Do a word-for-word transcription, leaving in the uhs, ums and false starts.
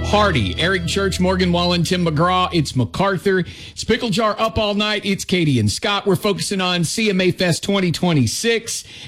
party. Eric Church, Morgan Wallen, Tim McGraw. It's MacArthur. It's Pickle Jar up all night. It's Katie and Scott. We're focusing on C M A Fest twenty twenty-six